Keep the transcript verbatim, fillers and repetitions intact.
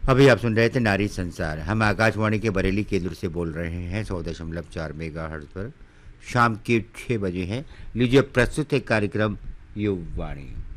अभी आप सुन रहे थे नारी संसार। हम आकाशवाणी के बरेली केंद्र से बोल रहे हैं सौ दशमलव चार मेगा हर्ट्ज पर। शाम के छः बजे हैं। लीजिए प्रस्तुत है कार्यक्रम युववाणी।